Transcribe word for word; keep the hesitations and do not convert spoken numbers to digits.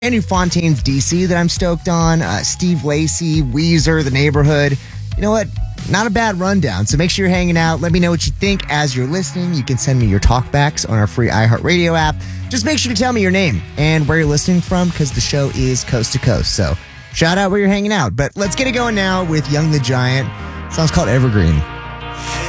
Andrew Fontaine's D C that I'm stoked on. Uh, Steve Lacy, Weezer, The Neighborhood. You know what? Not a bad rundown. So make sure you're hanging out. Let me know what you think as you're listening. You can send me your talkbacks on our free iHeartRadio app. Just make sure to tell me your name and where you're listening from because the show is coast to coast. So shout out where you're hanging out. But let's get it going now with Young the Giant. The song's called Evergreen.